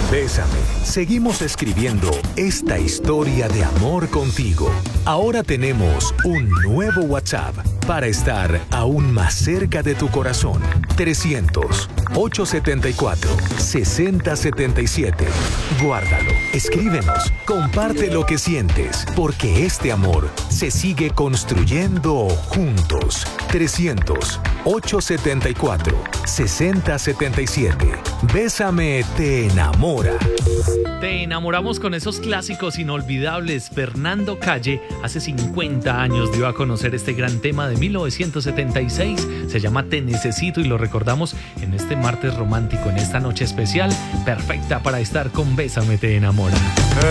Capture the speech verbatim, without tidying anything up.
Bésame, seguimos escribiendo esta historia de amor contigo. Ahora tenemos un nuevo WhatsApp para estar aún más cerca de tu corazón. trescientos, ochocientos setenta y cuatro, sesenta setenta y siete. Guárdalo, escríbenos, comparte lo que sientes, porque este amor se sigue construyendo juntos. trescientos, ochocientos setenta y cuatro, sesenta setenta y siete. Bésame te enamora. Te enamoramos con esos clásicos inolvidables. Fernando Calle hace cincuenta años dio a conocer este gran tema de mil novecientos setenta y seis. Se llama Te Necesito y lo recordamos en este martes romántico, en esta noche especial, perfecta para estar con Bésame te enamora.